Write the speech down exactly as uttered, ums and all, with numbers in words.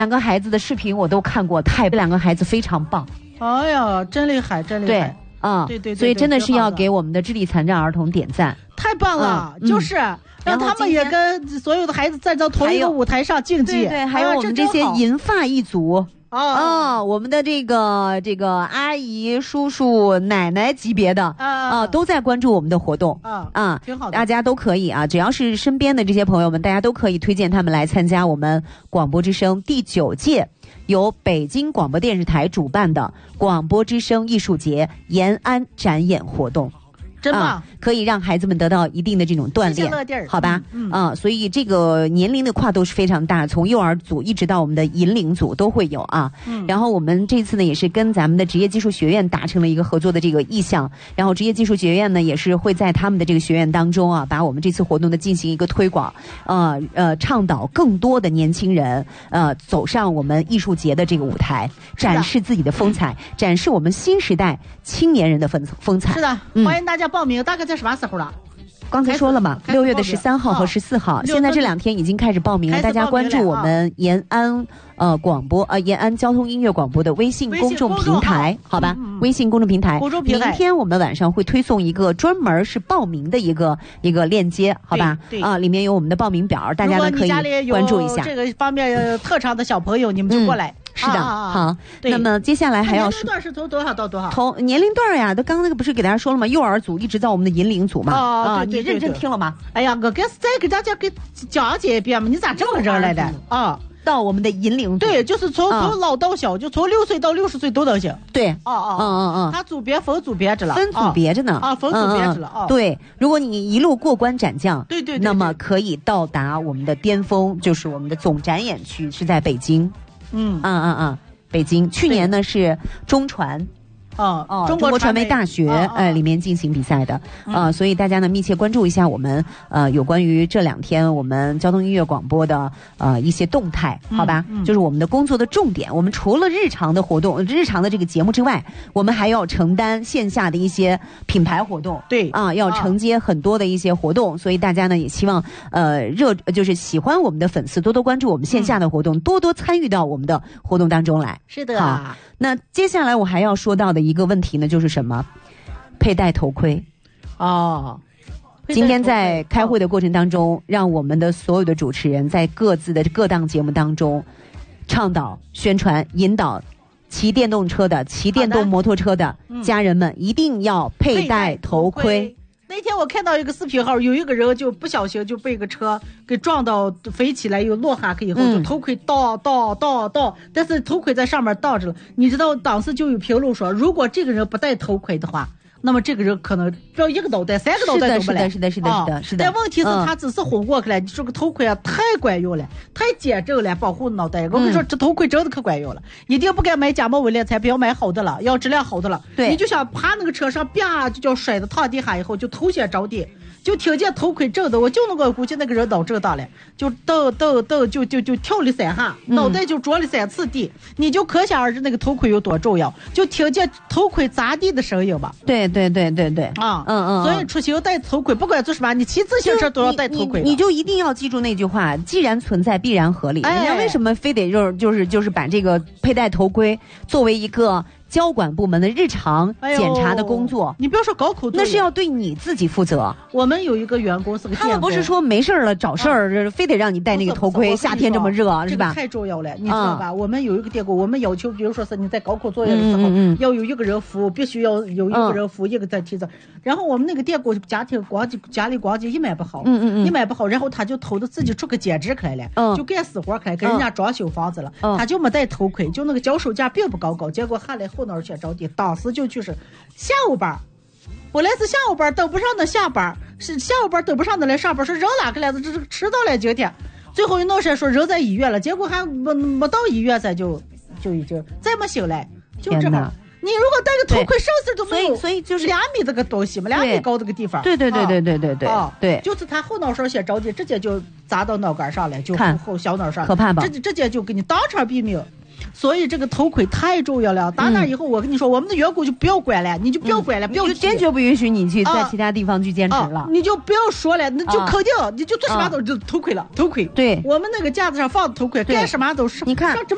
两个孩子的视频我都看过，太两个孩子非常棒。 哎呀，真厉害，真厉害。 对。啊、嗯， 对 对, 对, 对， 所以真的是要给我们的智力残障儿童点赞， 太棒了！嗯、就是、嗯、让他们也跟所有的孩子站到同一个舞台上竞技。 对对，还有我们这些银发一族啊、哦，我们的这个这个阿姨、叔叔、奶奶级别的啊、呃，都在关注我们的活动啊啊， 挺好的。 大家都可以啊，只要是身边的这些朋友们，大家都可以推荐他们来参加我们广播之声第九届。由北京广播电视台主办的广播之声艺术节延安展演活动， 真棒、 啊，可以让孩子们得到一定的这种锻炼，好吧？嗯，嗯啊，所以这个年龄的跨度是非常大，从幼儿组一直到我们的银领组都会有啊。嗯，然后我们这次呢也是跟咱们的职业技术学院达成了一个合作的这个意向，然后职业技术学院呢也是会在他们的这个学院当中啊，把我们这次活动的进行一个推广，呃呃，倡导更多的年轻人呃走上我们艺术节的这个舞台，展示自己的风采，展示我们新时代青年人的风风采。 是的，嗯、欢迎大家报名，大概在什么时候了？ 刚才说了嘛，六月的十三号和十四号，现在这两天已经开始报名了。大家关注我们延安呃广播呃延安交通音乐广播的微信公众平台，好吧？嗯嗯微信公众平台，明天我们晚上会推送一个专门是报名的一个一个链接，好吧？啊、呃，里面有我们的报名表，大家呢可以关注一下。 这个方面特长的小朋友，你们就过来。 嗯是的，啊、好。那么接下来还要年龄段是从多少到多少？ 从年龄段呀，都刚刚那个不是给大家说了吗？幼儿组一直到我们的银领组嘛。 啊、呃， 你认真听了吗？ 哎呀，我该再给大家给讲解一遍嘛。你咋这么热来的啊？ 到我们的银领组， 对，就是从、嗯、从老到小，就从六岁到六十岁都能行。 对， 哦哦， 嗯嗯嗯， 他组别分组别着了， 分组别着呢。 啊，分组别着了。 嗯嗯对，如果你一路过关斩将， 对 对, 对, 对， 那么可以到达我们的巅峰，就是我们的总展演区是在北京。嗯嗯嗯嗯。北京去年呢是中传， 哦哦，中国传媒大学呃里面进行比赛的，呃，所以大家呢密切关注一下我们呃有关于这两天我们交通音乐广播的呃一些动态，好吧？嗯嗯、就是我们的工作的重点。我们除了日常的活动、日常的这个节目之外，我们还要承担线下的一些品牌活动， 对啊，要承接很多的一些活动。啊、所以大家呢也希望呃热就是喜欢我们的粉丝多多关注我们线下的活动，嗯、多多参与到我们的活动当中来。 是的。 好，那接下来我还要说到的一个问题呢，就是什么？佩戴头盔。 哦， 今天在开会的过程当中，哦、让我们的所有的主持人在各自的各档节目当中，倡导、宣传、引导骑电动车的、骑电动摩托车的家人们一定要佩戴头盔。 那天我看到一个视频号，有一个人就不小心就被个车给撞到飞起来，又落下去以后，就头盔倒倒倒倒，但是头盔在上面倒着了。你知道当时就有评论说，如果这个人不戴头盔的话，那么这个人可能要一个脑袋、三个脑袋都不来。 是的，是的，是的，是的，是的。 但问题是他只是昏过去了，你说个头盔啊，太管用了，太减震了，保护脑袋。我跟你说，这头盔真的可管用了，一定不该买假冒伪劣产品，要买好的了，要质量好的了。 对， 你就想爬那个车上，啪就叫摔的躺地下以后，就头先着地。就听见头盔震的，我就能够估计那个人脑震荡了，就蹬蹬蹬，就就就跳了三下，脑袋就着了三次地，嗯、你就可想而知那个头盔有多重要。就听见头盔砸地的声音吧。 对对对对对， 啊，嗯嗯。所以出行戴头盔，不管做什么，你骑自行车都要戴头盔你你。你就一定要记住那句话：既然存在，必然合理。哎、人家为什么非得就是就是就是把这个佩戴头盔作为一个交管部门的日常检查的工作？ 哎、你不要说搞口， 那是要对你自己负责。 我们有一个员工是个， 他们不是说没事了找事儿、啊，非得让你戴那个头盔，夏天这么热，是吧？ 这个太重要了，你知道吧？嗯、我们有一个电工，我们要求，比如说是你在高考作业的时候，嗯嗯、要有一个人扶，必须要有一个人扶，嗯、一个在提着。然后我们那个电工家庭光景家里光景一买不好，嗯嗯嗯，一买不好，然后他就偷着自己出个兼职来了，嗯、就干死活来，给人家装修房子了，嗯、他就没戴头盔，就那个脚手架并不高高，结果下来后脑先着地，当时就去是下午班。本来是下午班，等不上的下班，是下午班等不上的来上班，说人哪个来的，这是迟到了今天。最后一闹事说人在医院了，结果还没没到医院，咱就就已经再没醒来，就这样。你如果戴个头盔，生死都没有， 所以就是两米这个东西嘛，两米高这个地方。 对对对对对对对啊， 对， 就是他后脑勺先着地，直接就砸到脑干上来，就后小脑上， 可怕吧？ 直直接就给你当场毙命。所以这个头盔太重要了。打那以后，我跟你说，我们的员工就不要管了，你就不要管了，不要就坚决不允许你去在其他地方去兼职了。 你就不要说了，那就肯定，你就做什么都就头盔了，头盔。 对， 我们那个架子上放的头盔，干什么都是。 你看。